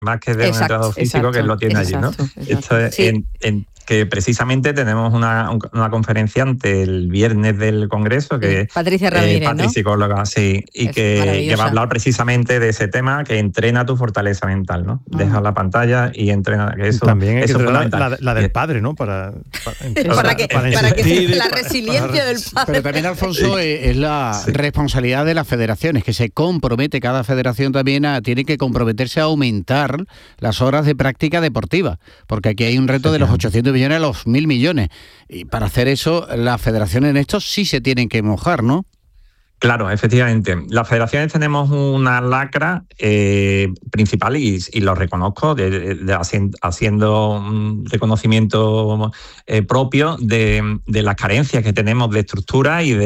más que de un entrenador físico, que él lo tiene allí, ¿no? Esto es Sí. que precisamente tenemos una conferencia ante el viernes del Congreso, que Patricia Ramírez, ¿no? psicóloga, sí, y que va a hablar precisamente de ese tema, que entrena tu fortaleza mental, ¿no? Deja la pantalla y entrena, que eso también hay que eso es entrenar fundamental. la del padre, ¿no? Para que la resiliencia del padre. Pero también, Alfonso, es la responsabilidad de las federaciones, que se compromete, cada federación también tiene que comprometerse a aumentar las horas de práctica deportiva, porque aquí hay un reto de los 800 millones a los 1.000 millones. Y para hacer eso, las federaciones en esto sí se tienen que mojar, ¿no? Claro, efectivamente. Las federaciones tenemos una lacra principal y lo reconozco, haciendo un reconocimiento propio de las carencias que tenemos de estructura y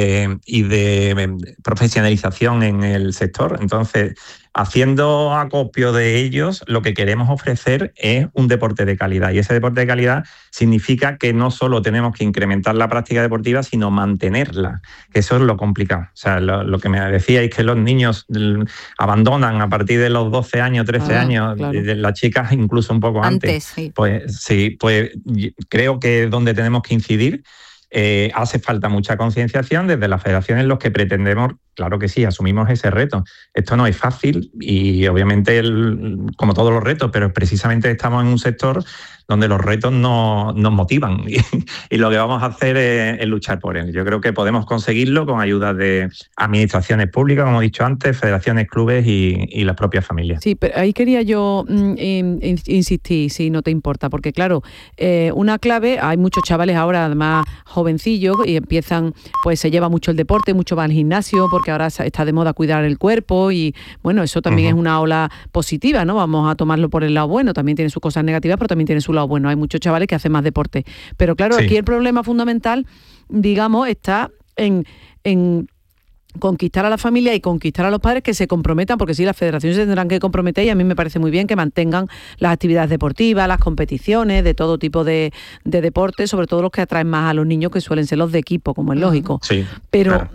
de profesionalización en el sector. Entonces, haciendo acopio de ellos, lo que queremos ofrecer es un deporte de calidad. Y ese deporte de calidad significa que no solo tenemos que incrementar la práctica deportiva, sino mantenerla, que eso es lo complicado. O sea, lo que me decíais, que los niños abandonan a partir de los 12 años, 13 años, claro. Las chicas incluso un poco antes. Sí. Pues sí, pues creo que es donde tenemos que incidir. Hace falta mucha concienciación desde las federaciones, los que pretendemos, claro que sí, asumimos ese reto. Esto no es fácil y obviamente como todos los retos, pero precisamente estamos en un sector donde los retos nos motivan y lo que vamos a hacer es luchar por él. Yo creo que podemos conseguirlo con ayuda de administraciones públicas, como he dicho antes, federaciones, clubes y las propias familias. Sí, pero ahí quería yo insistir, si no te importa, porque claro, una clave, hay muchos chavales ahora además jovencillos y empiezan, pues se lleva mucho el deporte, mucho va al gimnasio, porque ahora está de moda cuidar el cuerpo y bueno, eso también es una ola positiva, ¿no? Vamos a tomarlo por el lado bueno, también tiene sus cosas negativas, pero también tiene su lado bueno. Hay muchos chavales que hacen más deporte. Pero claro, aquí el problema fundamental, digamos, está en conquistar a la familia y conquistar a los padres que se comprometan, porque sí, las federaciones se tendrán que comprometer y a mí me parece muy bien que mantengan las actividades deportivas, las competiciones de todo tipo de deportes, sobre todo los que atraen más a los niños, que suelen ser los de equipo, como es lógico. Sí, pero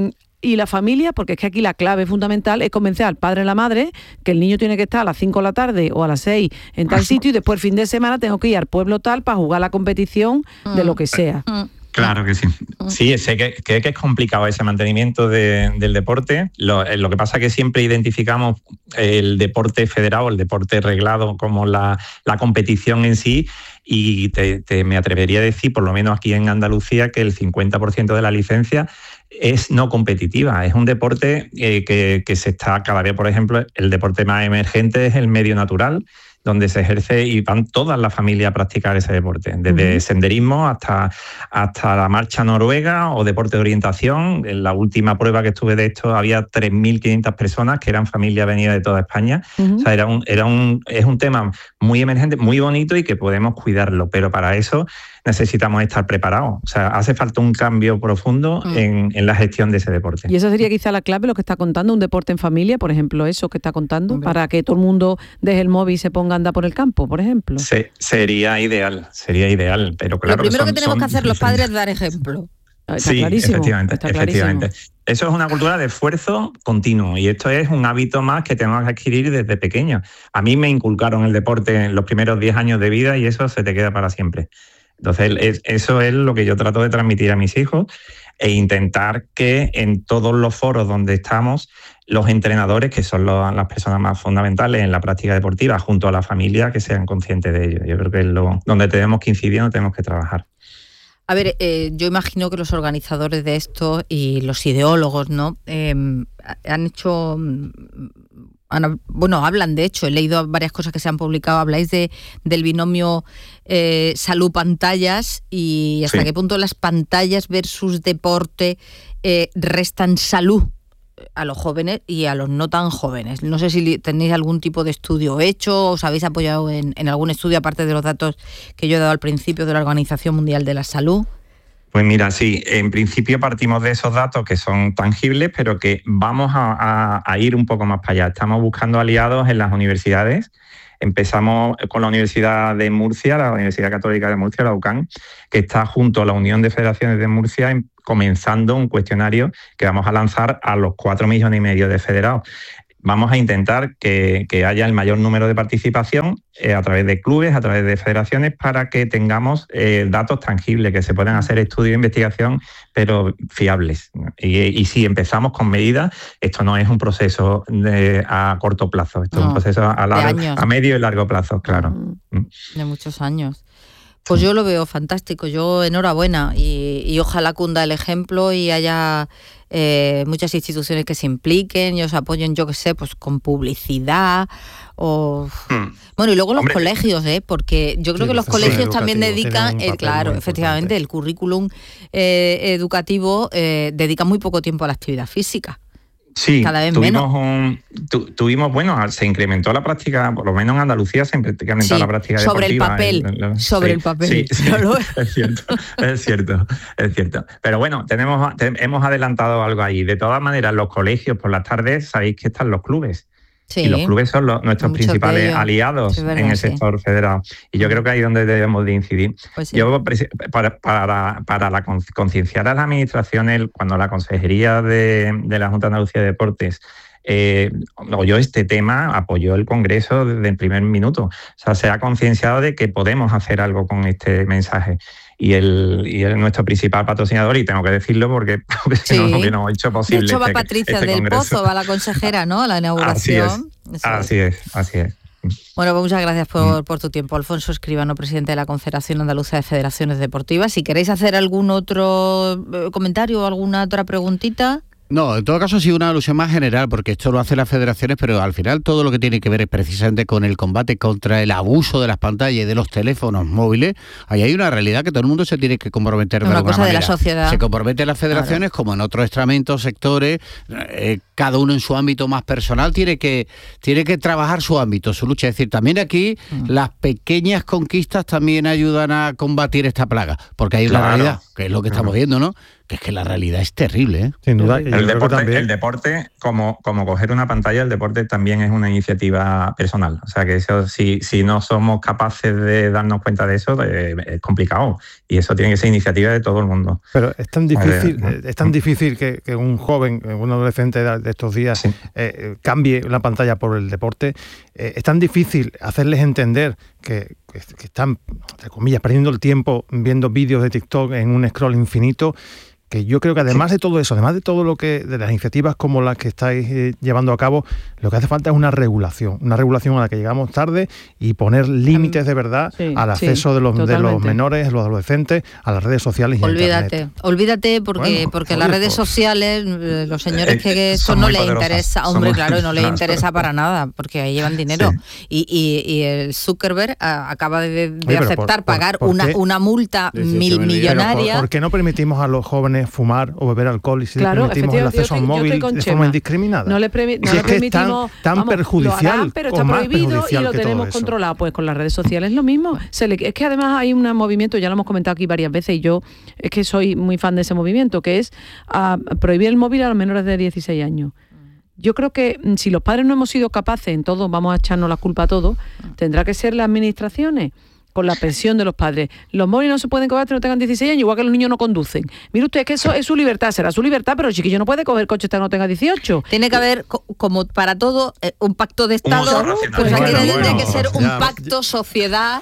y la familia, porque es que aquí la clave fundamental es convencer al padre y la madre que el niño tiene que estar a las 5 de la tarde o a las 6 en tal sitio y después el fin de semana tengo que ir al pueblo tal para jugar la competición de lo que sea. Claro que sí. Sí, sé que es complicado ese mantenimiento del deporte. Lo que pasa es que siempre identificamos el deporte federado, el deporte reglado como la competición en sí, y me atrevería a decir, por lo menos aquí en Andalucía, que el 50% de la licencia es no competitiva. Es un deporte que se está cada vez, por ejemplo, el deporte más emergente es el medio natural, donde se ejerce y van todas las familias a practicar ese deporte, desde senderismo hasta la marcha noruega o deporte de orientación. En la última prueba que estuve de esto había 3.500 personas que eran familias venidas de toda España. O sea, es un tema muy emergente, muy bonito y que podemos cuidarlo, pero para eso necesitamos estar preparados. O sea, hace falta un cambio profundo en la gestión de ese deporte. Y esa sería quizá la clave, lo que está contando, un deporte en familia, por ejemplo, eso que está contando, para que todo el mundo deje el móvil y se ponga a andar por el campo, por ejemplo. Sería ideal, pero claro. Lo primero que tenemos que hacer los padres es dar ejemplo. Está clarísimo. Efectivamente. Eso es una cultura de esfuerzo continuo y esto es un hábito más que tenemos que adquirir desde pequeños. A mí me inculcaron el deporte en los primeros 10 años de vida y eso se te queda para siempre. Entonces, eso es lo que yo trato de transmitir a mis hijos e intentar que en todos los foros donde estamos, los entrenadores, que son las personas más fundamentales en la práctica deportiva, junto a la familia, que sean conscientes de ello. Yo creo que es donde tenemos que incidir, donde tenemos que trabajar. A ver, yo imagino que los organizadores de esto y los ideólogos, ¿no? Han hecho... hablan, de hecho, he leído varias cosas que se han publicado, habláis del binomio salud-pantallas y hasta qué punto las pantallas versus deporte restan salud a los jóvenes y a los no tan jóvenes. No sé si tenéis algún tipo de estudio hecho, os habéis apoyado en algún estudio, aparte de los datos que yo he dado al principio de la Organización Mundial de la Salud. Pues mira, sí, en principio partimos de esos datos que son tangibles, pero que vamos a ir un poco más para allá. Estamos buscando aliados en las universidades. Empezamos con la Universidad de Murcia, la Universidad Católica de Murcia, la UCAM, que está junto a la Unión de Federaciones de Murcia comenzando un cuestionario que vamos a lanzar a los 4,5 millones de federados. vamos a intentar que haya el mayor número de participación a través de clubes, a través de federaciones, para que tengamos datos tangibles, que se puedan hacer estudios de investigación, pero fiables. Y si empezamos con medidas, esto no es un proceso a corto plazo, esto es un proceso a medio y largo plazo, claro. De muchos años. Pues yo lo veo fantástico, yo enhorabuena y ojalá cunda el ejemplo y haya muchas instituciones que se impliquen y os apoyen, yo qué sé, pues con publicidad o... Bueno, y luego los colegios, porque yo creo que los colegios también dedican, claro, efectivamente, el currículum educativo dedica muy poco tiempo a la actividad física. Sí, cada vez tuvimos, bueno, se incrementó la práctica, por lo menos en Andalucía se incrementó la práctica sobre deportiva. Sobre el papel. Sí, es cierto. Pero bueno, hemos adelantado algo ahí. De todas maneras, los colegios por las tardes, sabéis que están los clubes. Sí, y los clubes son nuestros principales aliados en el sector federado. Y yo creo que ahí es donde debemos de incidir. Pues sí. Yo, para concienciar a las administraciones, cuando la Consejería de la Junta de Andalucía de Deportes oyó este tema, apoyó el Congreso desde el primer minuto. O sea, se ha concienciado de que podemos hacer algo con este mensaje. Y nuestro principal patrocinador, y tengo que decirlo porque no hemos hecho posible. De hecho, va Patricia del Pozo, va la consejera, ¿no? A la inauguración. Así es. Bueno, pues muchas gracias por tu tiempo. Alfonso Escribano, presidente de la Confederación Andaluza de Federaciones Deportivas. Si queréis hacer algún otro comentario o alguna otra preguntita... No, en todo caso ha sido una alusión más general, porque esto lo hacen las federaciones, pero al final todo lo que tiene que ver es precisamente con el combate contra el abuso de las pantallas y de los teléfonos móviles. Ahí hay una realidad que todo el mundo se tiene que comprometer de alguna manera. De la sociedad. Se comprometen las federaciones, claro, como en otros estamentos, sectores, cada uno en su ámbito más personal tiene que trabajar su ámbito, su lucha. Es decir, también aquí las pequeñas conquistas también ayudan a combatir esta plaga, porque hay una realidad, que es lo que estamos viendo, ¿no? Que es que la realidad es terrible, ¿eh? Sin duda. El deporte, como coger una pantalla, el deporte también es una iniciativa personal. O sea que eso, si no somos capaces de darnos cuenta de eso, es complicado. Y eso tiene que ser iniciativa de todo el mundo. Pero es tan difícil que un joven, un adolescente de estos días, cambie la pantalla por el deporte. Es tan difícil hacerles entender que están, entre comillas, perdiendo el tiempo viendo vídeos de TikTok en un scroll infinito, que yo creo que además de todo eso, además de todo lo que, de las iniciativas como las que estáis llevando a cabo, lo que hace falta es una regulación a la que llegamos tarde y poner límites de verdad al acceso de los menores, los adolescentes, a las redes sociales y Internet. Olvídate porque las redes sociales, los señores que esto no les interesa, no les interesa para nada, porque ahí llevan dinero. Sí. Y el Zuckerberg acaba de aceptar pagar una multa millonaria. ¿Por qué no permitimos a los jóvenes fumar o beber alcohol y si les permitimos el acceso a un móvil de forma indiscriminada? No le permitimos, tan perjudicial, lo harán, pero está prohibido y lo tenemos controlado. Pues con las redes sociales es lo mismo. Es que además hay un movimiento, ya lo hemos comentado aquí varias veces, y yo es que soy muy fan de ese movimiento, que es prohibir el móvil a los menores de 16 años. Yo creo que si los padres no hemos sido capaces en todo, vamos a echarnos la culpa a todos, tendrá que ser las administraciones, con la presión de los padres. Los móviles no se pueden coger hasta que no tengan 16 años, igual que los niños no conducen. Mire usted, que eso es su libertad, será su libertad, pero el chiquillo no puede coger coche hasta que no tenga 18. Tiene que haber, como para todo, un pacto de Estado, pues aquí tendría que ser un pacto sociedad.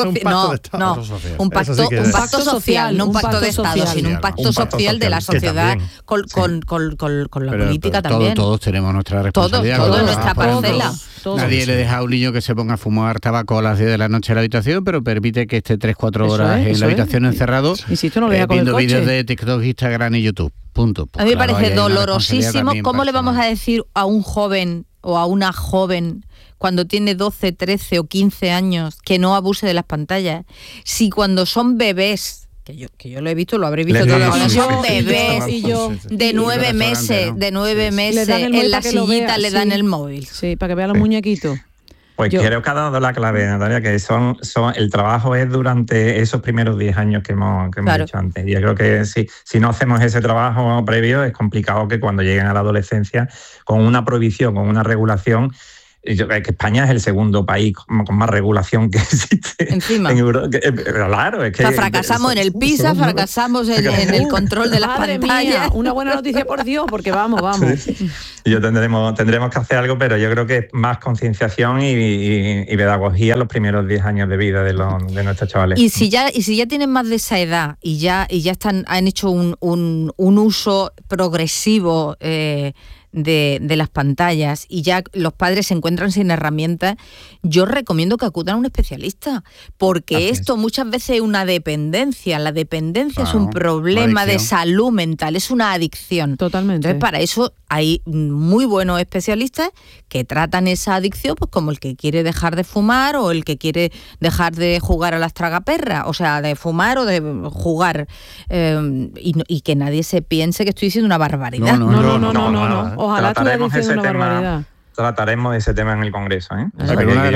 Un pacto social, no un pacto de Estado, sino un pacto social de la sociedad con la política también. Todos tenemos nuestra responsabilidad. Todo nuestra parcela. Nadie le deja a un niño que se ponga a fumar tabaco a las 10 de la noche en la habitación, pero permite que esté 3-4 horas en la habitación encerrado, viendo vídeos de TikTok, Instagram y YouTube. Punto. A mí me parece dolorosísimo. ¿Cómo le vamos a decir a un joven o a una joven cuando tiene 12, 13 o 15 años que no abuse de las pantallas? Si cuando son bebés, que yo lo he visto, lo habré visto todos, cuando son bebés de 9 meses, en la sillita le dan el móvil. Sí, para que vean los muñequitos. Pues creo que ha dado la clave, Natalia, que el trabajo es durante esos primeros 10 años que hemos dicho antes. Y yo creo que si no hacemos ese trabajo previo, es complicado que cuando lleguen a la adolescencia, con una prohibición, con una regulación, que España es el segundo país con más regulación que existe encima en Europa. Claro, es que fracasamos en el PISA, fracasamos en el control de las pantallas. Mía, una buena noticia, por Dios, porque vamos. Sí. Tendremos que hacer algo, pero yo creo que es más concienciación y pedagogía en los primeros 10 años de vida de nuestros chavales. Y si ya tienen más de esa edad y ya han hecho un uso progresivo de las pantallas y ya los padres se encuentran sin herramientas, yo recomiendo que acudan a un especialista, porque esto muchas veces es una dependencia. La dependencia es un problema de salud mental, es una adicción. Totalmente. Entonces, para eso hay muy buenos especialistas que tratan esa adicción, pues como el que quiere dejar de fumar o el que quiere dejar de jugar a las tragaperras, o sea, de fumar o de jugar, y que nadie se piense que estoy diciendo una barbaridad. No. Ojalá trataremos estuviera diciendo una barbaridad. Trataremos ese tema en el Congreso, ¿eh? O sea,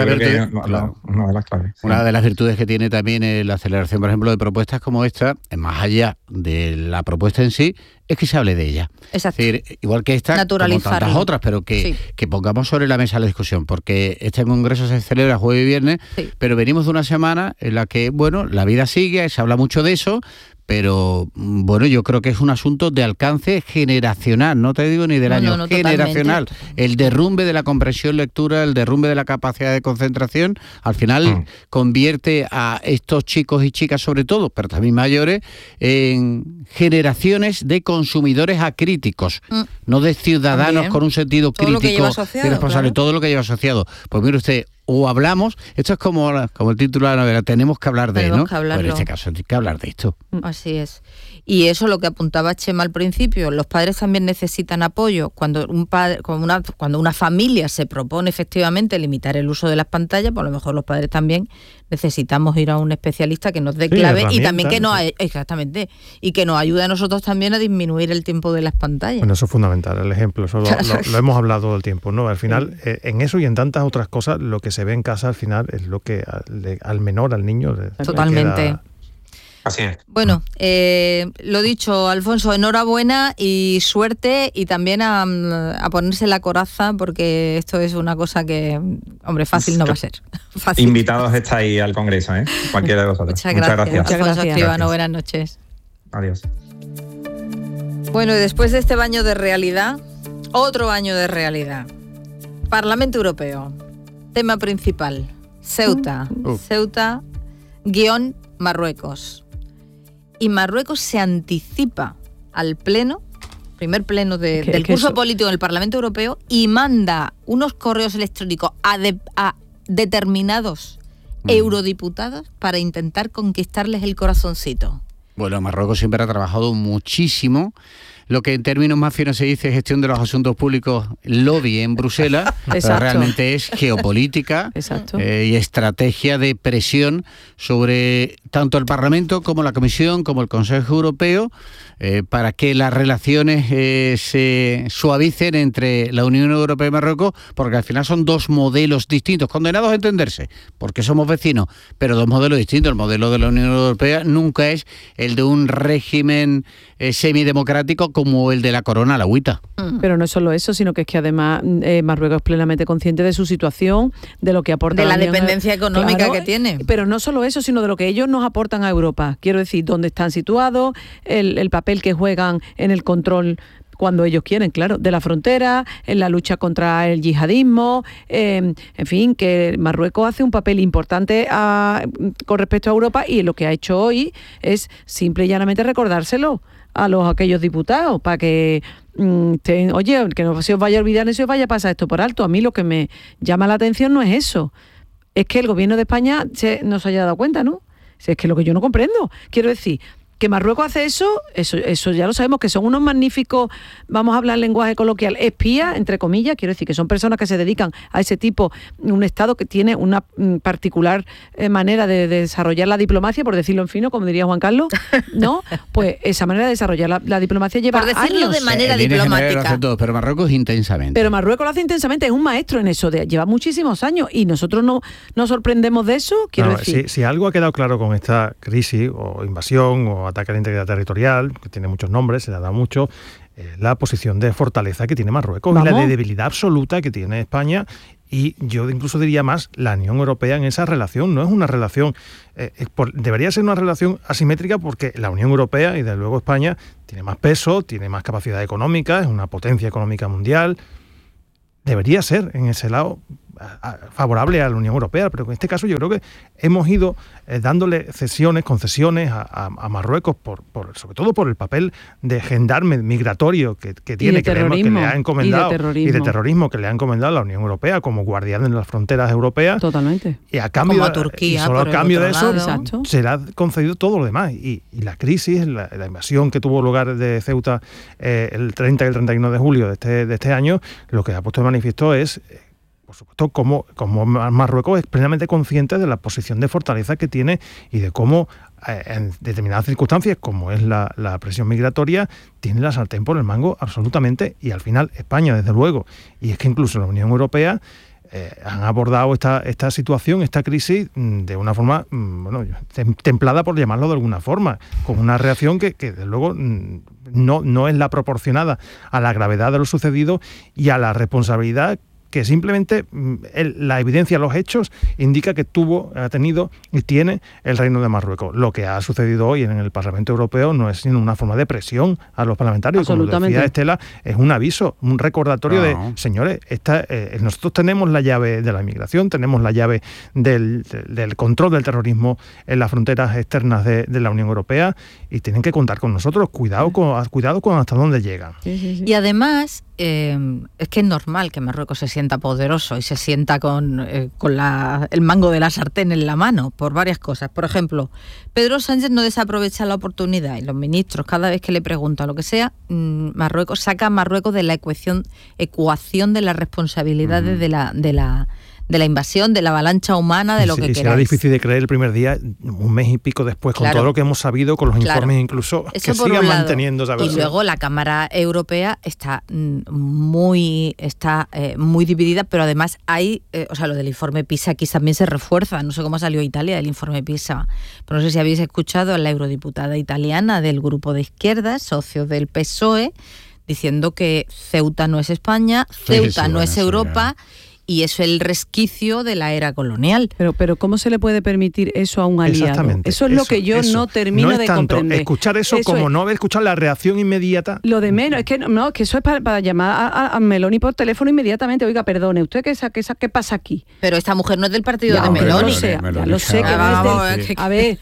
una de las virtudes que tiene también la aceleración, por ejemplo, de propuestas como esta, más allá de la propuesta en sí, es que se hable de ella. Exacto. Es decir, igual que esta, como tantas otras, pero que pongamos sobre la mesa la discusión, porque este Congreso se celebra jueves y viernes, pero venimos de una semana en la que, bueno, la vida sigue, se habla mucho de eso, pero bueno, yo creo que es un asunto de alcance generacional, no te digo ni del año, generacional. Totalmente. El derrumbe de la comprensión lectura, el derrumbe de la capacidad de concentración, al final convierte a estos chicos y chicas sobre todo, pero también mayores, en generaciones de consumidores acríticos, no de ciudadanos también, con un sentido todo crítico y responsable, todo lo que lleva asociado. Pues mire usted, o hablamos, esto es como el título de la novela, tenemos que hablar de, ¿no? Pues en este caso hay que hablar de esto. Así es. Y eso lo que apuntaba Chema al principio, los padres también necesitan apoyo. Cuando una familia se propone efectivamente limitar el uso de las pantallas, pues a lo mejor los padres también necesitamos ir a un especialista que nos dé clave y también que nos ayude a nosotros también a disminuir el tiempo de las pantallas. Bueno, eso es fundamental, el ejemplo, eso lo hemos hablado todo el tiempo, ¿no? Al final, en eso y en tantas otras cosas, lo que se ve en casa al final es lo que al menor, al niño, totalmente. Queda... Así es. Bueno, lo dicho, Alfonso, enhorabuena y suerte, y también a ponerse la coraza, porque esto es una cosa que, hombre, fácil no va a ser. Fácil. Invitados estáis al Congreso, ¿eh? Cualquiera de vosotros. Muchas gracias. Alfonso Escribano, buenas noches. Adiós. Bueno, y después de este baño de realidad, otro baño de realidad. Parlamento Europeo. Tema principal. Ceuta. Ceuta-Marruecos. Y Marruecos se anticipa al primer pleno del curso político del Parlamento Europeo, y manda unos correos electrónicos a determinados eurodiputados para intentar conquistarles el corazoncito. Bueno, Marruecos siempre ha trabajado muchísimo lo que en términos más finos se dice gestión de los asuntos públicos, lobby en Bruselas, pero realmente es geopolítica y estrategia de presión sobre tanto el Parlamento como la Comisión, como el Consejo Europeo, para que las relaciones se suavicen entre la Unión Europea y Marruecos, porque al final son dos modelos distintos, condenados a entenderse, porque somos vecinos, pero dos modelos distintos. El modelo de la Unión Europea nunca es el de un régimen semidemocrático como el de la corona, la agüita. Pero no es solo eso, sino que es que además Marruecos es plenamente consciente de su situación, de lo que aporta de la dependencia económica que tiene. Pero no solo eso, sino de lo que ellos nos aportan a Europa. Quiero decir, dónde están situados, el papel que juegan en el control cuando ellos quieren, claro, de la frontera, en la lucha contra el yihadismo, en fin, que Marruecos hace un papel importante con respecto a Europa, y lo que ha hecho hoy es simple y llanamente recordárselo a aquellos diputados, para que oye, que no se os vaya a olvidar, ni se os vaya a pasar esto por alto. A mí lo que me llama la atención no es eso, es que el gobierno de España no se haya dado cuenta, ¿no? Es que lo que yo no comprendo, quiero decir, que Marruecos hace eso ya lo sabemos, que son unos magníficos, vamos a hablar en lenguaje coloquial, espías, entre comillas, quiero decir que son personas que se dedican a ese tipo, un Estado que tiene una particular manera de desarrollar la diplomacia, por decirlo en fino, como diría Juan Carlos, ¿no? Pues esa manera de desarrollar la diplomacia lleva años. Por decirlo de manera diplomática. Lo hace todo, pero Marruecos intensamente. Pero Marruecos lo hace intensamente, es un maestro en eso, lleva muchísimos años, y nosotros no nos sorprendemos de eso, quiero decir. Si algo ha quedado claro con esta crisis, o invasión, o ataque a la integridad territorial, que tiene muchos nombres, se le ha dado mucho, la posición de fortaleza que tiene Marruecos y la de debilidad absoluta que tiene España, Y yo incluso diría más, la Unión Europea en esa relación no es una relación, debería ser una relación asimétrica, porque la Unión Europea y desde luego España tiene más peso, tiene más capacidad económica, es una potencia económica mundial, debería ser en ese lado favorable a la Unión Europea, pero en este caso yo creo que hemos ido dándole concesiones a Marruecos, sobre todo por el papel de gendarme migratorio que tiene, que le ha encomendado, y de terrorismo que le ha encomendado la Unión Europea como guardián de las fronteras europeas. Totalmente. Y a cambio, como a Turquía, y solo a cambio de eso, Exacto, se le ha concedido todo lo demás. Y la crisis, la invasión que tuvo lugar de Ceuta el 30 y el 31 de julio de este año, lo que ha puesto de manifiesto es, por supuesto, como Marruecos es plenamente consciente de la posición de fortaleza que tiene y de cómo en determinadas circunstancias, como es la presión migratoria, tiene la sartén por el mango absolutamente, y al final España, desde luego, y es que incluso la Unión Europea han abordado esta situación, esta crisis, de una forma, templada, por llamarlo de alguna forma, con una reacción que desde luego no es la proporcionada a la gravedad de lo sucedido y a la responsabilidad que simplemente la evidencia, los hechos, indica que ha tenido y tiene el Reino de Marruecos. Lo que ha sucedido hoy en el Parlamento Europeo no es sino una forma de presión a los parlamentarios. Como decía Estela, es un aviso, un recordatorio de, señores, nosotros tenemos la llave de la inmigración, tenemos la llave del control del terrorismo en las fronteras externas de la Unión Europea, y tienen que contar con nosotros. Cuidado con hasta dónde llegan. Sí. Y además, es que es normal que Marruecos se sienta poderoso y se sienta con el mango de la sartén en la mano, por varias cosas. Por ejemplo, Pedro Sánchez no desaprovecha la oportunidad, y los ministros, cada vez que le preguntan lo que sea, saca a Marruecos de la ecuación de las responsabilidades de la invasión, de la avalancha humana, de lo que queráis. Será difícil de creer el primer día, un mes y pico después, con todo lo que hemos sabido, con los informes incluso, eso que sigan manteniendo esa versión. Y luego la Cámara Europea está muy dividida, pero además hay, lo del informe PISA aquí también se refuerza. No sé cómo salió Italia del informe PISA, pero no sé si habéis escuchado a la eurodiputada italiana del grupo de izquierdas, socio del PSOE, diciendo que Ceuta no es España, Ceuta no es Europa, y eso es el resquicio de la era colonial. Pero ¿cómo se le puede permitir eso a un aliado? Exactamente. Eso es lo que yo no termino de comprender. Escuchar eso como no escuchar la reacción inmediata. Lo de menos, es que eso es para llamar a Meloni por teléfono inmediatamente. Oiga, perdone, ¿usted qué pasa aquí? Pero esta mujer no es del partido de Meloni. Meloni. Lo sé, que no es del... A ver,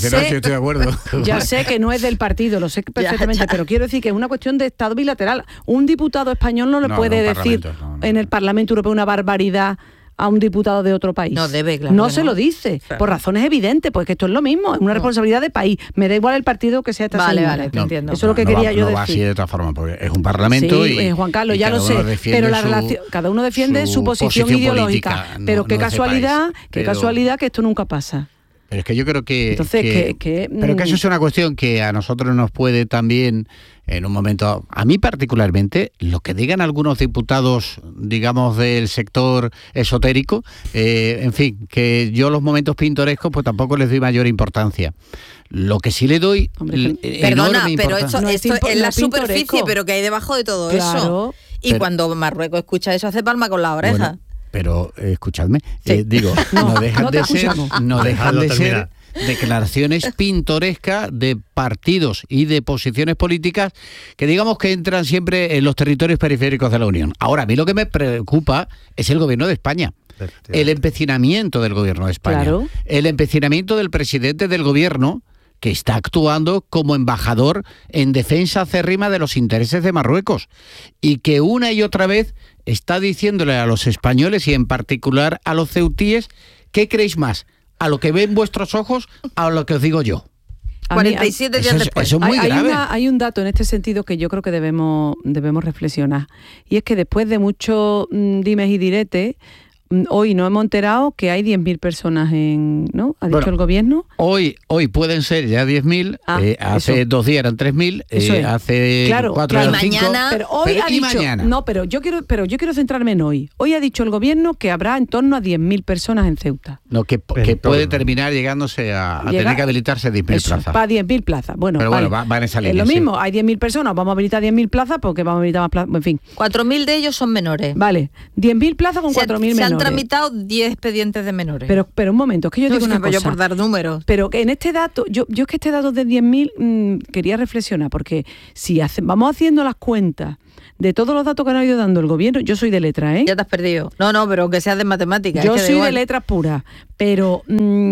ya sé que no es del partido, lo sé perfectamente, pero quiero decir que es una cuestión de Estado bilateral. Un diputado español no le puede decir en el Parlamento Europeo una barbaridad a un diputado de otro país. No debe, claro. No se lo dice, por razones evidentes, porque esto es lo mismo, es una responsabilidad de país. Me da igual el partido que sea esta señora. Vale, te entiendo. Eso es lo que quería yo decir. No va así de otra forma, porque es un parlamento Juan Carlos, ya lo sé, pero la relación, cada uno defiende su posición ideológica. Pero qué casualidad que esto nunca pasa. Pero es que yo creo que... Entonces, pero que eso es una cuestión que a nosotros nos puede también, en un momento... A mí particularmente, lo que digan algunos diputados, digamos, del sector esotérico, en fin, que yo los momentos pintorescos pues tampoco les doy mayor importancia. Lo que sí le doy... Perdona, pero esto es la superficie, pero que hay debajo de todo eso. Y cuando Marruecos escucha eso, hace palma con la oreja. Bueno, pero escuchadme, no dejan de ser declaraciones pintorescas de partidos y de posiciones políticas que digamos que entran siempre en los territorios periféricos de la Unión. Ahora, a mí lo que me preocupa es el gobierno de España. El empecinamiento del gobierno de España. Claro. El empecinamiento del presidente del gobierno, que está actuando como embajador en defensa acérrima de los intereses de Marruecos, y que una y otra vez está diciéndole a los españoles y en particular a los ceutíes, ¿qué creéis más? ¿A lo que ven vuestros ojos o a lo que os digo yo? 47 días después. Eso es muy grave. Hay un dato en este sentido que yo creo que debemos reflexionar, y es que después de muchos dimes y diretes, hoy nos hemos enterado que hay 10.000 personas ¿no? ¿Ha dicho el gobierno? Hoy pueden ser ya 10.000, hace 2 días eran 3.000, hace 4 eran 5. Pero hoy ha dicho, mañana. No, pero yo quiero centrarme en hoy. Hoy ha dicho el gobierno que habrá en torno a 10.000 personas en Ceuta. No, que puede terminar llegándose a tener que habilitarse 10.000 plazas. Para 10.000 plazas. Bueno, pero va en esa línea. Es lo mismo, hay 10.000 personas, vamos a habilitar 10.000 plazas porque vamos a habilitar más plazas, en fin. 4.000 de ellos son menores. Vale, 10.000 plazas con 4.000 menores. Se tramitado 10 expedientes de menores. Pero un momento, es que yo digo una cosa. Yo por dar números. Pero que en este dato, yo es que este dato de 10.000 quería reflexionar, porque si vamos haciendo las cuentas de todos los datos que han ido dando el gobierno, yo soy de letras, ¿eh? Ya te has perdido. No, pero aunque seas de matemáticas. Yo es que soy de letras puras, pero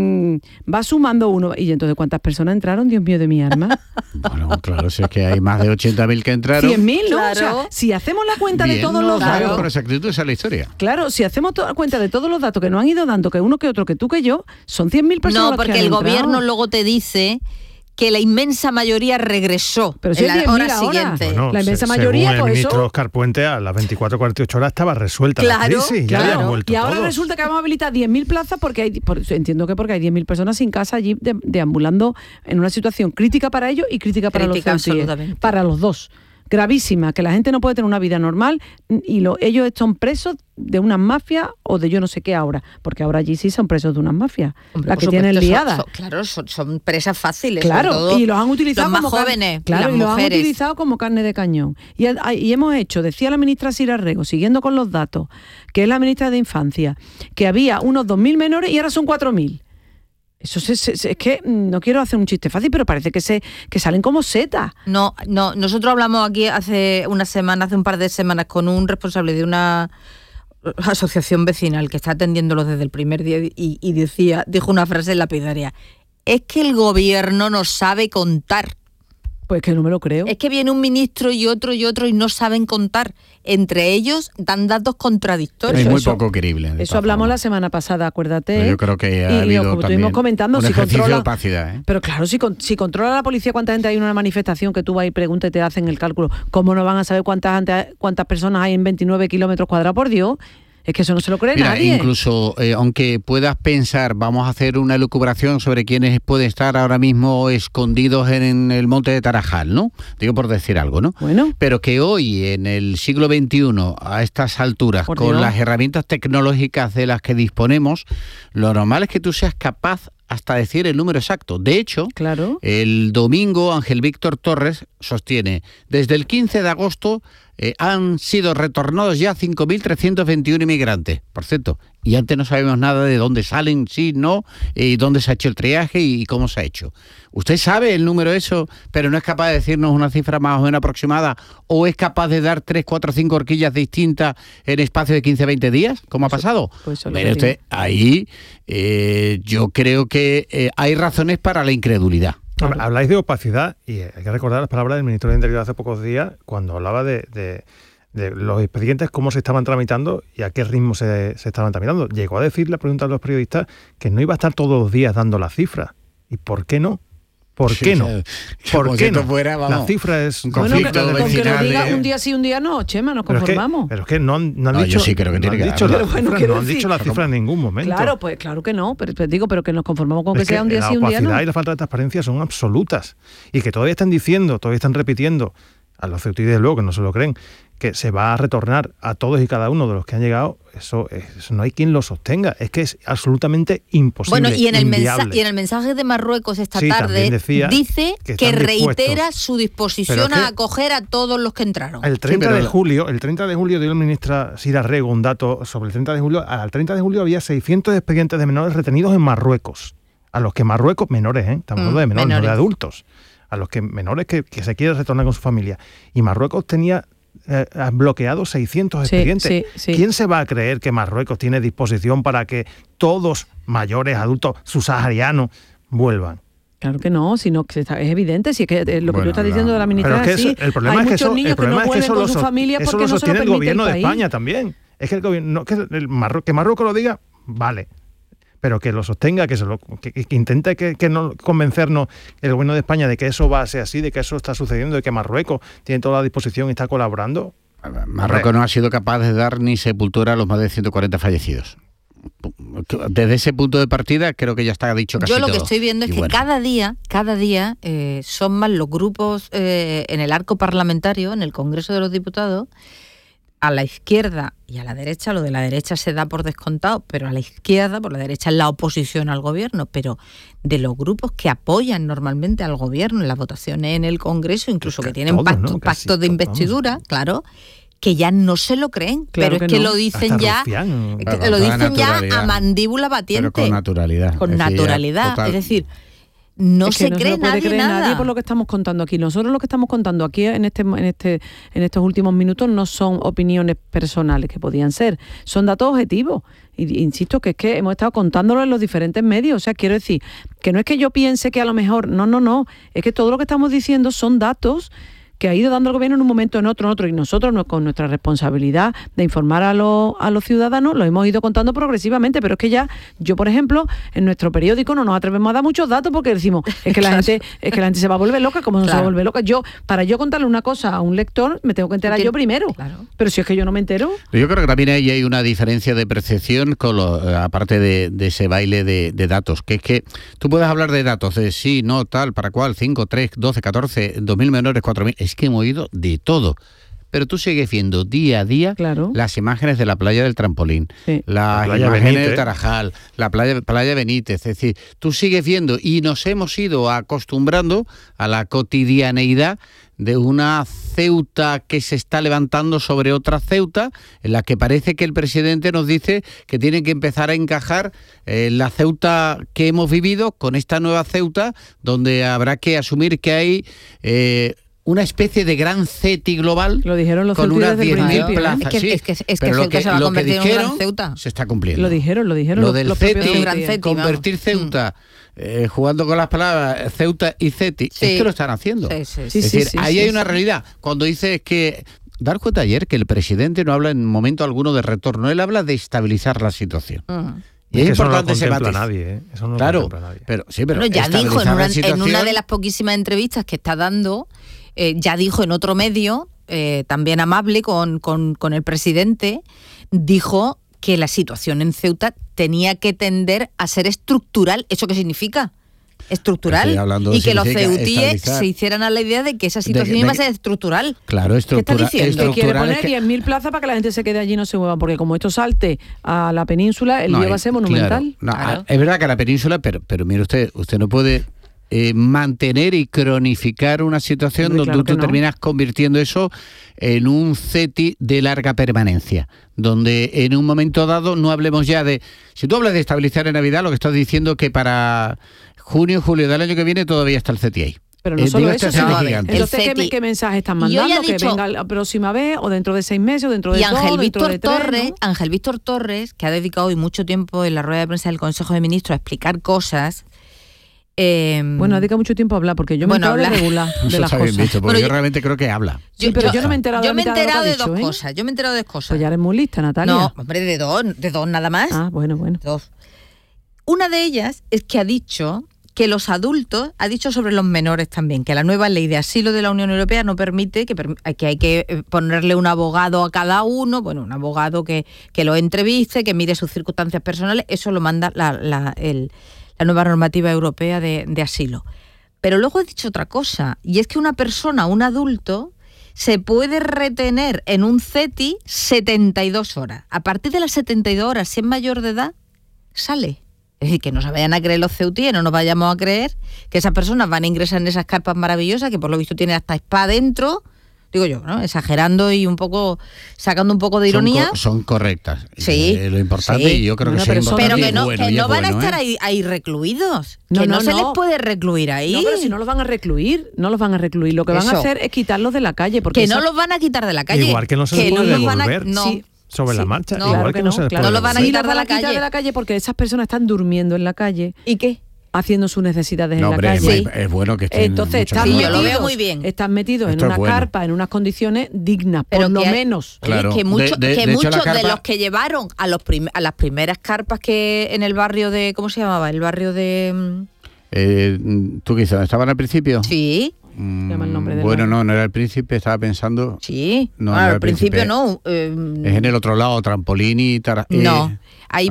va sumando uno. ¿Y entonces cuántas personas entraron? Dios mío de mi alma. Bueno, claro, si es que hay más de 80.000 que entraron. 100.000, ¿no? Claro. O sea, si hacemos la cuenta Bien, de todos los claro, datos... por exactitud esa es la historia. Claro, si hacemos cuenta de todos los datos que nos han ido dando, que uno que otro, que tú que yo, son 100.000 personas. No, porque las que el han entrado. gobierno luego te dice que la inmensa mayoría regresó Pero si en es la 10.000 hora ahora. siguiente. Bueno, La inmensa según mayoría, el pues ministro eso... Óscar Puente, a las 24-48 horas estaba resuelta la Claro, crisis. Ya claro. habían vuelto Y ahora todos. resulta que vamos a habilitar 10.000 plazas porque entiendo que porque hay 10.000 personas sin casa allí deambulando en una situación crítica para ellos y crítica para Crítica, los ceutíes, absolutamente. para los dos. Gravísima, que la gente no puede tener una vida normal y ellos están presos de unas mafias o de yo no sé qué ahora, porque ahora allí sí son presos de unas mafias, Hombre, las por que tienen supuesto, liadas. Claro, son presas fáciles. Claro, sobre todo y los han utilizado los más como jóvenes, claro, las y los han mujeres. utilizado como carne de cañón. Y hemos hecho, decía la ministra Sira Rego, siguiendo con los datos, que es la ministra de Infancia, que había unos 2.000 menores y ahora son 4.000. Eso es que no quiero hacer un chiste fácil, pero parece que salen como setas. No, nosotros hablamos aquí hace un par de semanas con un responsable de una asociación vecinal que está atendiéndolos desde el primer día y dijo una frase lapidaria: es que el gobierno no sabe contar. Pues que no me lo creo. Es que viene un ministro y otro y no saben contar. Entre ellos dan datos contradictorios. Es muy eso- poco creíble. de Eso todas hablamos la formas. semana pasada, acuérdate. Pero yo creo que ha Y habido como también estuvimos comentando, un si ejercicio controla, de opacidad, ¿eh? Pero claro, si controla la policía cuánta gente hay en una manifestación, que tú vas y preguntas y te hacen el cálculo, ¿cómo no van a saber cuántas personas hay en 29 kilómetros cuadrados? Por Dios, es que eso no se lo cree Mira, nadie. incluso aunque puedas pensar, vamos a hacer una elucubración sobre quiénes pueden estar ahora mismo escondidos en el monte de Tarajal, ¿no? Digo por decir algo, ¿no? Bueno. Pero que hoy, en el siglo XXI, a estas alturas, Por con Dios. las herramientas tecnológicas de las que disponemos, lo normal es que tú seas capaz hasta decir el número exacto. De hecho, Claro. el domingo Ángel Víctor Torres sostiene, desde el 15 de agosto han sido retornados ya 5.321 inmigrantes, por cierto, y antes no sabemos nada de dónde salen, sí, no, y dónde se ha hecho el triaje y cómo se ha hecho. ¿Usted sabe el número eso, pero no es capaz de decirnos una cifra más o menos aproximada, o es capaz de dar 3, 4, 5 horquillas distintas en espacio de 15, 20 días, como ha pasado? pues eso es lo Mire que usted, ahí yo creo que hay razones para la incredulidad. Habláis de opacidad y hay que recordar las palabras del ministro de Interior hace pocos días cuando hablaba de los expedientes, cómo se estaban tramitando y a qué ritmo se estaban tramitando. Llegó a decir, la pregunta de los periodistas, que no iba a estar todos los días dando las cifras. ¿Y por qué no? ¿Por qué no? ¿Por qué no? La cifra es un Bueno, conflicto con que nos vecinal, diga un día sí, un día no, Chema, nos conformamos. Pero es que no han No, dicho, yo sí creo que tiene que dicho dar. las Pero bueno, cifras, quiero no han decir- dicho las cifras en ningún momento. Claro, pues claro que no, pero que nos conformamos con que Es sea un día la sí, un día opacidad no. y la falta de transparencia son absolutas. Y que todavía están repitiendo a los ceutíes, desde luego, que no se lo creen, que se va a retornar a todos y cada uno de los que han llegado, eso no hay quien lo sostenga. Es que es absolutamente imposible, Bueno, y en inviable. el mensaje de Marruecos esta Sí, tarde también decía dice que que están reitera dispuestos. su disposición Pero es que a acoger a todos los que entraron. El 30 pero- de julio dio la ministra Sira Rego un dato sobre el 30 de julio. Al 30 de julio había 600 expedientes de menores retenidos en Marruecos. A los que Marruecos, menores, estamos hablando de menores, no menores. de adultos. A los que menores que se quieren retornar con su familia. Y Marruecos tenía bloqueado 600 Sí, expedientes. sí. ¿Quién se va a creer que Marruecos tiene disposición para que todos, mayores, adultos, subsaharianos, vuelvan? Claro que no, sino que es evidente, si es que lo que Bueno, tú estás diciendo de la Pero ministra es que es así, el problema hay es que muchos eso, niños el que no problema es que vuelven eso con lo su familia eso porque lo no se lo sostiene el permite gobierno de país. España también. Es que el gobierno, que Marruecos lo diga, vale. Pero que lo sostenga, que intente que no convencernos el gobierno de España de que eso va a ser así, de que eso está sucediendo, de que Marruecos tiene toda la disposición y está colaborando. Marruecos no ha sido capaz de dar ni sepultura a los más de 140 fallecidos. Desde ese punto de partida creo que ya está dicho casi Yo lo todo. que estoy viendo es Y que bueno, cada día son más los grupos en el arco parlamentario, en el Congreso de los Diputados, a la izquierda y a la derecha. Lo de la derecha se da por descontado, pero a la izquierda, por la derecha es la oposición al gobierno, pero de los grupos que apoyan normalmente al gobierno en las votaciones en el Congreso, incluso que tienen todos, ¿no? Casi pactos de todos, investidura, vamos. claro, que ya no se lo creen, Claro pero es que que no. lo dicen ya, rufián. lo dicen ya a mandíbula batiente. Pero con naturalidad. Con Es decir, naturalidad, total. es decir, no Es que se no cree lo puede nadie creer nada. nadie por lo que estamos contando aquí. Nosotros lo que estamos contando aquí en estos últimos minutos no son opiniones personales que podían ser, son datos objetivos. Y insisto que es que hemos estado contándolo en los diferentes medios. O sea, quiero decir que no es que yo piense que a lo mejor, no, es que todo lo que estamos diciendo son datos que ha ido dando el gobierno en un momento, en otro, y nosotros con nuestra responsabilidad de informar a los ciudadanos lo hemos ido contando progresivamente, pero es que ya, yo por ejemplo, en nuestro periódico no nos atrevemos a dar muchos datos porque decimos, es que la gente se va a volver loca, como no se va a volver loca. Para yo contarle una cosa a un lector, me tengo que enterar yo primero. Claro. Pero si es que yo no me entero. Yo creo que también ahí hay una diferencia de percepción aparte de ese baile de datos, que es que tú puedes hablar de datos, de sí, no, tal, para cual, 5, 3, 12, 14, 2.000 menores, 4.000, es que hemos oído de todo. Pero tú sigues viendo día a día las imágenes de la playa del Trampolín, las imágenes Benítez, de Tarajal, la playa Benítez. Es decir, tú sigues viendo y nos hemos ido acostumbrando a la cotidianeidad de una Ceuta que se está levantando sobre otra Ceuta, en la que parece que el presidente nos dice que tiene que empezar a encajar la Ceuta que hemos vivido con esta nueva Ceuta, donde habrá que asumir que hay una especie de gran CETI global. Lo dijeron los con unas 10.000 plazas. Es que Ceuta se va a convertir en un gran Ceuta. Se está cumpliendo. Lo dijeron. Lo del los CETI, convertir Ceuta, jugando con las palabras Ceuta y CETI, es que lo están haciendo. Sí. Es decir, ahí hay una realidad. Cuando dices que... Dar cuenta ayer que el presidente no habla en momento alguno de retorno, él habla de estabilizar la situación. Y es importante ese matiz. Eso no claro, lo contempla nadie. pero ya dijo en una de las poquísimas entrevistas que está dando, ya dijo en otro medio, también amable con el presidente, dijo que la situación en Ceuta tenía que tender a ser estructural. ¿Eso qué significa? Estructural, y que los ceutíes se hicieran a la idea de que esa situación iba a ser estructural. Claro, estructural. ¿Qué está diciendo? Que quiere poner 10.000 plazas para que la gente se quede allí y no se mueva, porque como esto salte a la península, el lío va a ser monumental. Claro. Es verdad que a la península, pero mire usted no puede mantener y cronificar una situación donde tú terminas convirtiendo eso en un CETI de larga permanencia, donde en un momento dado no hablemos ya de... Si tú hablas de estabilizar en Navidad, lo que estás diciendo que para junio, julio del año que viene todavía está el CETI ahí. Pero no solo eso, entonces, ¿qué mensaje están mandando? Que venga la próxima vez, o dentro de 6 meses, o dentro de 2, dentro de 3, ¿no? Ángel Víctor Torres, que ha dedicado hoy mucho tiempo en la rueda de prensa del Consejo de Ministros a explicar cosas. Bueno, ha dedicado mucho tiempo a hablar, porque yo me he enterado de regular de las cosas. Visto, yo realmente creo que habla. Yo no me he enterado de dos cosas. Yo me he enterado de dos cosas. Pues ya eres muy lista, Natalia. No, hombre, de dos nada más. Ah, bueno. Dos. Una de ellas es que ha dicho que los adultos, ha dicho sobre los menores también, que la nueva ley de asilo de la Unión Europea no permite, que hay que ponerle un abogado a cada uno, bueno, un abogado que lo entreviste, que mire sus circunstancias personales, eso lo manda la nueva normativa europea de asilo. Pero luego he dicho otra cosa, y es que una persona, un adulto, se puede retener en un CETI 72 horas. A partir de las 72 horas, si es mayor de edad, sale. Es decir, que no se vayan a creer los ceutíes, no nos vayamos a creer que esas personas van a ingresar en esas carpas maravillosas, que por lo visto tienen hasta spa dentro, digo yo, ¿no? Exagerando y un poco, sacando un poco de ironía. Son correctas. Sí. Lo importante, y yo creo que es importante. Pero que no van a estar ahí recluidos. Que no se les puede recluir ahí. No, pero si no los van a recluir, Lo que van a hacer es quitarlos de la calle. Porque no los van a quitar de la calle. Igual que no se les puede devolver. Sobre la marcha, igual que no se les puede. No lo van a quitar de la calle porque esas personas están durmiendo en la calle. ¿Y qué? Haciendo sus necesidades en la hombre, calle. Es bueno que estén. Entonces yo lo veo muy bien. Están metidos en una carpa, en unas condiciones dignas, por lo menos. Claro. Que muchos de los que llevaron a las primeras carpas que en el barrio de, ¿cómo se llamaba? El barrio de... ¿Tú qué sabes? ¿Estaban al principio? Sí. Llama el nombre bueno, no era el Príncipe, estaba pensando... Sí, no al principio no. Es en el otro lado, Trampolín y... No, ahí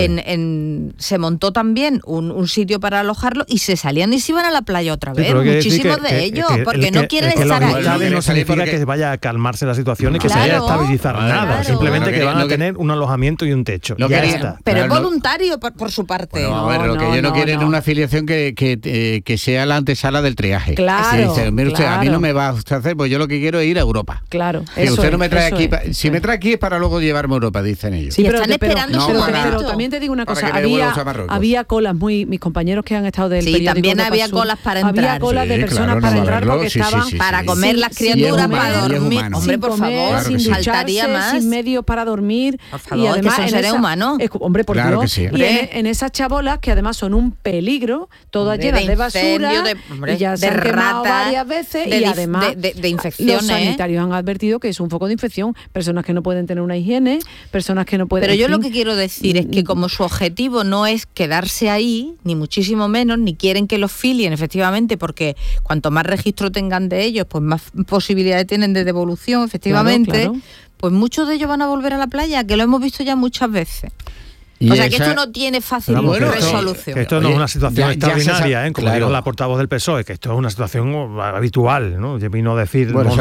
se montó también un sitio para alojarlo y se salían y se iban a la playa otra vez, muchísimos de ellos, porque no quieren estar ahí. No significa que vaya a calmarse la situación y que se vaya a estabilizar nada, simplemente que van a tener un alojamiento y un techo. Ya está. Pero es voluntario por su parte. Bueno, a ver, lo que ellos no quieren es una afiliación que sea la antesala del triaje. Claro, si dice, mire usted, a mí no me va a hacer, pues yo lo que quiero es ir a Europa. Claro. Que usted no me trae aquí, si me trae aquí es para luego llevarme a Europa, dicen ellos. Sí, pero están esperando su momento. Pero también te digo una cosa, había colas mis compañeros que han estado del periódico también había colas para entrar. Había colas de personas para entrar porque estaban para comer las criaturas, para dormir. Hombre, por favor, sin ducharse, sin medios para dormir. Por favor, y además que son seres humanos. Hombre, por Dios. Y en esas chabolas, que además son un peligro, todas llenas de basura, y ya se han quemado varias veces, y además de infecciones. Los sanitarios han advertido que es un foco de infección, personas que no pueden tener una higiene, personas que no pueden... Pero yo lo que quiero decir es que como su objetivo no es quedarse ahí, ni muchísimo menos, ni quieren que los filien, efectivamente, porque cuanto más registro tengan de ellos, pues más posibilidades tienen de devolución, efectivamente, claro. Pues muchos de ellos van a volver a la playa, que lo hemos visto ya muchas veces. O sea, que esto no tiene fácil resolución. Que esto no es una situación extraordinaria, como dijo la portavoz del PSOE, que esto es una situación habitual, ¿no? Yo vino a decir... Bueno,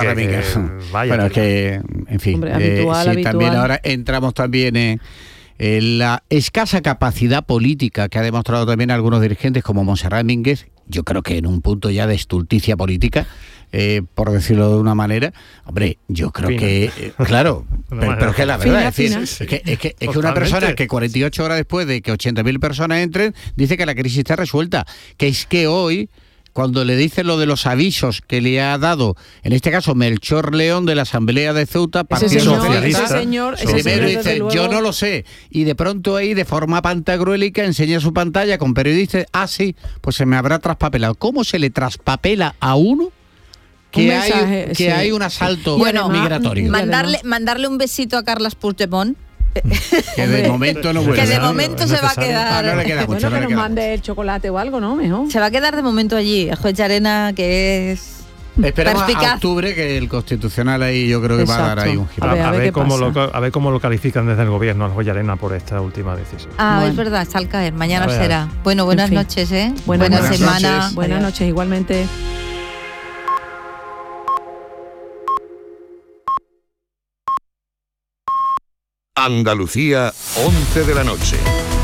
bueno, es que, en fin, hombre, habitual. También ahora entramos también en la escasa capacidad política que ha demostrado también algunos dirigentes como Montserrat Mínguez, yo creo que en un punto ya de estulticia política, por decirlo de una manera. Hombre, yo creo que... claro, pero es que la verdad, es que una persona que 48 horas después de que 80.000 personas entren, dice que la crisis está resuelta. Que es que hoy, cuando le dicen lo de los avisos que le ha dado, en este caso Melchor León de la Asamblea de Ceuta, Partido Socialista, primero dice, yo no lo sé, y de pronto ahí, de forma pantagruélica, enseña su pantalla con periodistas, sí, pues se me habrá traspapelado. ¿Cómo se le traspapela a uno que hay un asalto migratorio? Mandarle un besito a Carles Puigdemont. Que de momento no vuelve. Que de momento se va a quedar. No le queda mucho. Bueno, que nos mande el chocolate o algo, ¿no? Mejor. Se va a quedar de momento allí. El juez Llarena, que es Esperamos perspicaz. A octubre, que el Constitucional ahí yo creo que va a dar ahí un giro. A ver cómo lo califican desde el gobierno al juez Llarena por esta última decisión. Es verdad, está al caer. Mañana será. Bueno, buenas noches, ¿eh? Buena semana. Buenas noches, igualmente. Andalucía, 11 de la noche.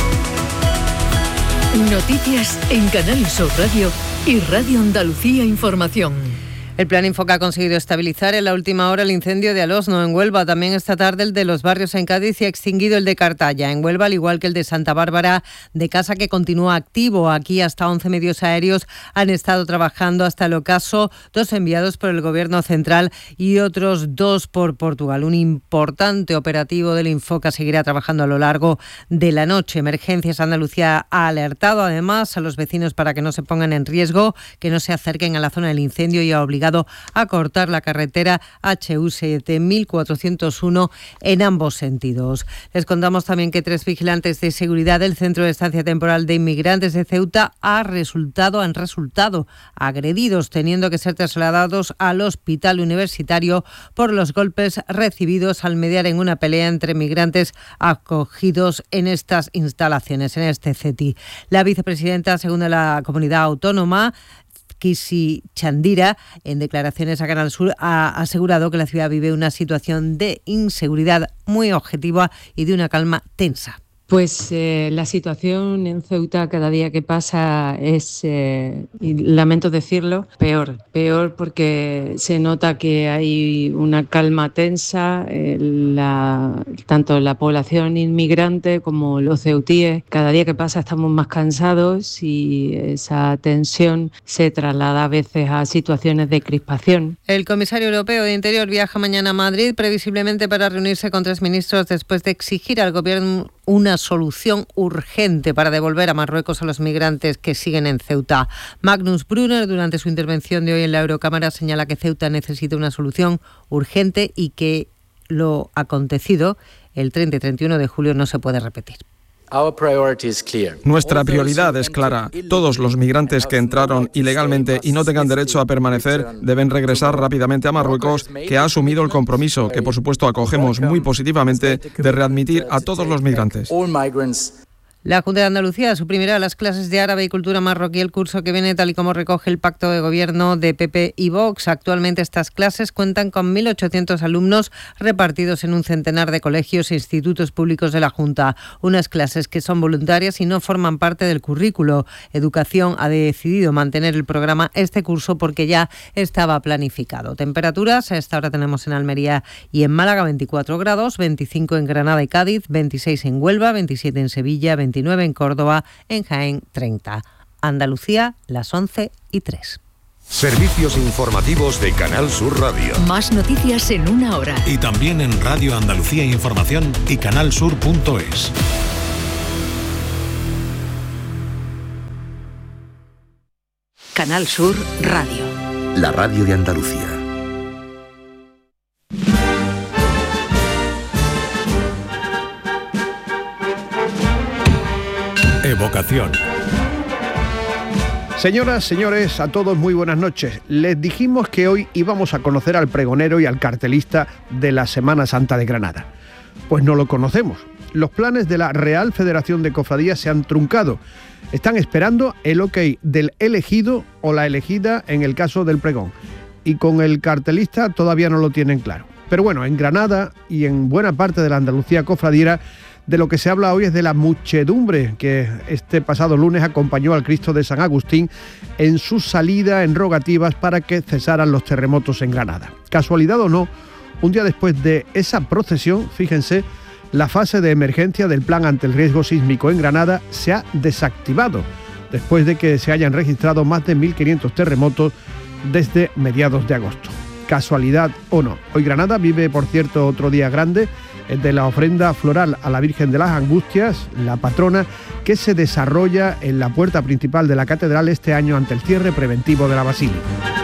Noticias en Canal Sur Radio y Radio Andalucía Información. El Plan Infoca ha conseguido estabilizar en la última hora el incendio de Alosno, en Huelva. También esta tarde el de Los Barrios en Cádiz y ha extinguido el de Cartaya. En Huelva, al igual que el de Santa Bárbara de Casa, que continúa activo. Aquí hasta 11 medios aéreos han estado trabajando hasta el ocaso, 2 enviados por el Gobierno central y otros 2 por Portugal. Un importante operativo del Infoca seguirá trabajando a lo largo de la noche. Emergencias Andalucía ha alertado además a los vecinos para que no se pongan en riesgo, que no se acerquen a la zona del incendio, y ha obligado a cortar la carretera HU7 1401 en ambos sentidos. Les contamos también que 3 vigilantes de seguridad del Centro de Estancia Temporal de Inmigrantes de Ceuta han resultado agredidos, teniendo que ser trasladados al hospital universitario por los golpes recibidos al mediar en una pelea entre migrantes acogidos en estas instalaciones, en este CETI. La vicepresidenta segunda de la comunidad autónoma, Kisi Chandira, en declaraciones a Canal Sur, ha asegurado que la ciudad vive una situación de inseguridad muy objetiva y de una calma tensa. Pues la situación en Ceuta cada día que pasa es, y lamento decirlo, peor porque se nota que hay una calma tensa, tanto la población inmigrante como los ceutíes. Cada día que pasa estamos más cansados y esa tensión se traslada a veces a situaciones de crispación. El comisario europeo de Interior viaja mañana a Madrid, previsiblemente para reunirse con 3 ministros después de exigir al gobierno una solución urgente para devolver a Marruecos a los migrantes que siguen en Ceuta. Magnus Brunner, durante su intervención de hoy en la Eurocámara, señala que Ceuta necesita una solución urgente y que lo acontecido el 30 y 31 de julio no se puede repetir. Nuestra prioridad es clara. Todos los migrantes que entraron ilegalmente y no tengan derecho a permanecer deben regresar rápidamente a Marruecos, que ha asumido el compromiso, que por supuesto acogemos muy positivamente, de readmitir a todos los migrantes. La Junta de Andalucía suprimirá las clases de árabe y cultura marroquí el curso que viene, tal y como recoge el pacto de gobierno de PP y Vox. Actualmente estas clases cuentan con 1.800 alumnos repartidos en un centenar de colegios e institutos públicos de la Junta. Unas clases que son voluntarias y no forman parte del currículo. Educación ha decidido mantener el programa este curso porque ya estaba planificado. Temperaturas, a esta hora tenemos en Almería y en Málaga 24 grados, 25 en Granada y Cádiz, 26 en Huelva, 27 en Sevilla, 29 en Córdoba, en Jaén 30. Andalucía, las 11:03. Servicios informativos de Canal Sur Radio. Más noticias en una hora. Y también en Radio Andalucía Información y canalsur.es. Canal Sur Radio. La radio de Andalucía. Evocación. Señoras, señores, a todos muy buenas noches. Les dijimos que hoy íbamos a conocer al pregonero y al cartelista de la Semana Santa de Granada. Pues no lo conocemos. Los planes de la Real Federación de Cofradías se han truncado. Están esperando el ok del elegido o la elegida en el caso del pregón. Y con el cartelista todavía no lo tienen claro. Pero bueno, en Granada y en buena parte de la Andalucía cofradiera, de lo que se habla hoy es de la muchedumbre que este pasado lunes acompañó al Cristo de San Agustín en su salida en rogativas para que cesaran los terremotos en Granada. Casualidad o no, un día después de esa procesión, fíjense, la fase de emergencia del plan ante el riesgo sísmico en Granada se ha desactivado, después de que se hayan registrado más de 1.500 terremotos desde mediados de agosto. Casualidad o no. Hoy Granada vive, por cierto, otro día grande, el de la ofrenda floral a la Virgen de las Angustias, la patrona, que se desarrolla en la puerta principal de la catedral este año ante el cierre preventivo de la basílica.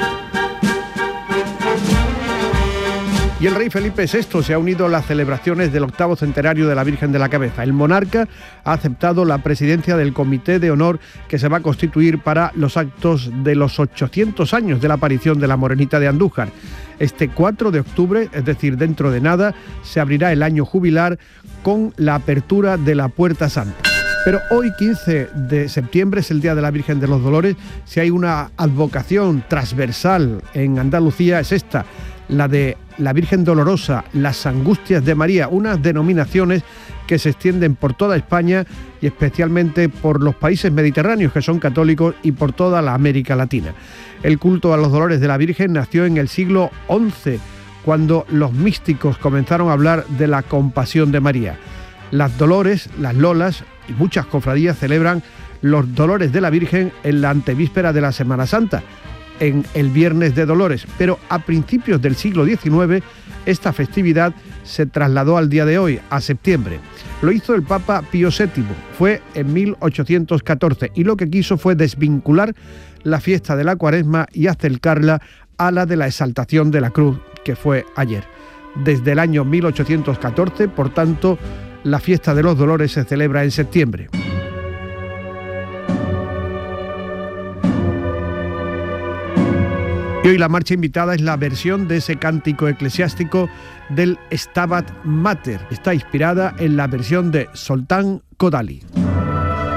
Y el rey Felipe VI se ha unido a las celebraciones del 8º centenario de la Virgen de la Cabeza. El monarca ha aceptado la presidencia del Comité de Honor que se va a constituir para los actos de los 800 años de la aparición de la Morenita de Andújar. Este 4 de octubre, es decir, dentro de nada, se abrirá el año jubilar con la apertura de la Puerta Santa. Pero hoy, 15 de septiembre, es el Día de la Virgen de los Dolores. Si hay una advocación transversal en Andalucía, es esta, la de la Virgen Dolorosa, las Angustias de María, unas denominaciones que se extienden por toda España y especialmente por los países mediterráneos que son católicos y por toda la América Latina. El culto a los dolores de la Virgen nació en el siglo XI, cuando los místicos comenzaron a hablar de la compasión de María. Las Dolores, las Lolas y muchas cofradías celebran los dolores de la Virgen en la antevíspera de la Semana Santa, en el Viernes de Dolores, pero a principios del siglo XIX esta festividad se trasladó al día de hoy, a septiembre. Lo hizo el Papa Pío VII, fue en 1814, y lo que quiso fue desvincular la fiesta de la Cuaresma y acercarla a la de la Exaltación de la Cruz, que fue ayer. Desde el año 1814, por tanto, la fiesta de los Dolores se celebra en septiembre. Y hoy la marcha invitada es la versión de ese cántico eclesiástico del Stabat Mater. Está inspirada en la versión de Zoltán Kodály.